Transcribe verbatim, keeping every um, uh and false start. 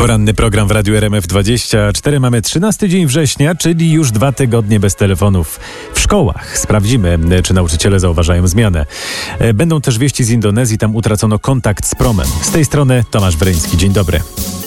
Poranny program w Radiu R M F dwadzieścia cztery. Mamy trzynasty dzień września, czyli już dwa tygodnie bez telefonów w szkołach. Sprawdzimy, czy nauczyciele zauważają zmianę. Będą też wieści z Indonezji. Tam utracono kontakt z promem. Z tej strony Tomasz Bryński. Dzień dobry.